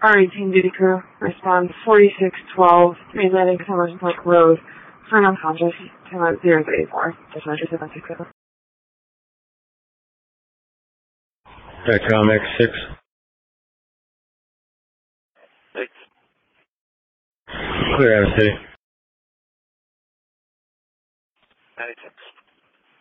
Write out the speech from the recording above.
R18 duty crew, respond 4612, Main Landing, Summers Point Road, turn unconscious, 034, just measure 767. Vectron X6. 6. Clear out of city. 96.